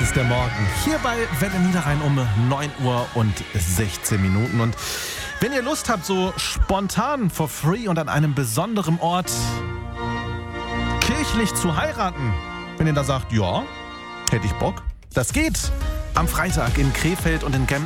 ist der Morgen. Hier bei Welle Niederrhein um 9 Uhr und 16 Minuten. Und wenn ihr Lust habt, so spontan for free und an einem besonderen Ort kirchlich zu heiraten, wenn ihr da sagt, ja, hätte ich Bock, das geht. Am Freitag in Krefeld und in